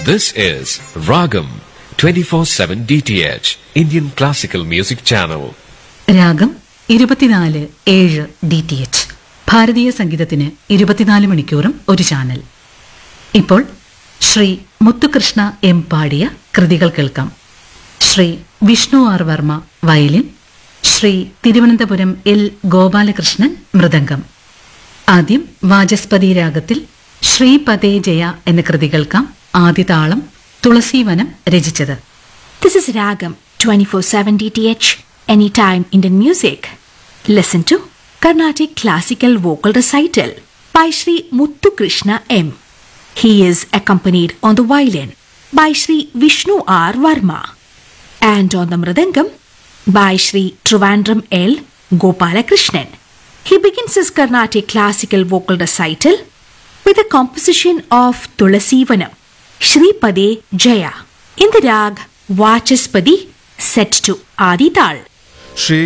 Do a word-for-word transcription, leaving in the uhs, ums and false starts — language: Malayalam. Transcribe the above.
This is Ragam twenty-four seven D T H, Indian Classical Music Channel. രാഗം ഇരുപത്തിനാല് ഏഴ് ഡി ടി എച്ച്, ഭാരതീയ സംഗീതത്തിന് ഇരുപത്തിനാല് മണിക്കൂറും ഒരു ചാനൽ. ഇപ്പോൾ ശ്രീ മുത്തുകൃഷ്ണ എം പാടിയ കൃതികൾ കേൾക്കാം. Shri Vishnu R Varma violin, Shri Thiruvananthapuram L Gopalakrishnan mridangam. ആദ്യം വാചസ്പതി രാഗത്തിൽ ശ്രീപദേ ജയ എന്ന കൃതി കേൾക്കാം. ആദ്യ താളം തുളസീവനം രചിച്ചത്. This is Ragam twenty-four seven D T H, Anytime Indian Music. Listen to Carnatic Classical Vocal Recital by Shri Muthukrishna M. He is accompanied on the violin by Shri Vishnu R. Varma and on the mridangam by Shri Trivandrum L. Gopalakrishnan. He begins his Carnatic Classical Vocal Recital with a composition of Tulasivanam, Shripade Jaya, in the rag Vachaspadi, set to Adi Tal. Shri